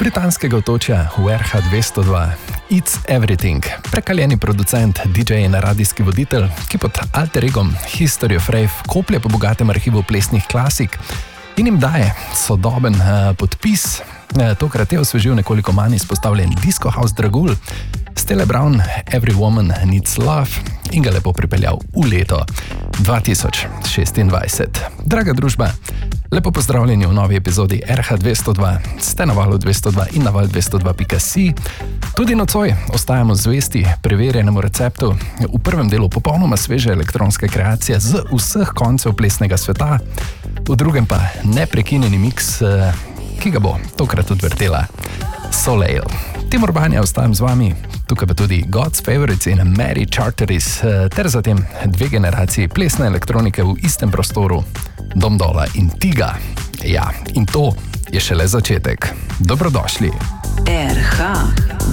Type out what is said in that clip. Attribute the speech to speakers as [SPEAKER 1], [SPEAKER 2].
[SPEAKER 1] britanskega otočja v RH202. It's Everything, prekaljeni producent, DJ in radijski voditelj, ki pod alter egom History of Rave koplje po bogatem arhivu plesnih klasik in jim daje sodoben podpis. Tokrat je osvežil nekoliko manj izpostavljen Disco House Dragul, Stella Brown, Every Woman Needs Love in ga lepo pripeljal v leto 2026. Draga družba, lepo pozdravljeni v novi epizodi RH202. Ste na valu 202 in na val 202.si. Tudi nocoj ostajamo zvesti preverjenemu receptu. V prvem delu popolnoma sveže elektronske kreacije z vseh koncev plesnega sveta, v drugem pa neprekinjeni miks, ki ga bo tokrat odvrtela Soleil. Timur Banja ostajam z vami, tukaj pa tudi God's Favorites in Mary Charteris, ter zatem dve generaciji plesne elektronike v istem prostoru, Dom Dola in Tiga. Ja, in to je šele začetek. Dobrodošli.
[SPEAKER 2] RH